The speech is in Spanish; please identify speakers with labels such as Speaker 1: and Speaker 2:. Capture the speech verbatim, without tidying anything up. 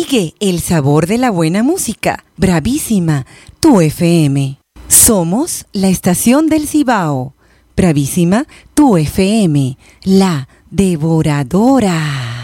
Speaker 1: Sigue el sabor de la buena música. Bravísima, tu F M. Somos la estación del Cibao. Bravísima, tu F M. La devoradora.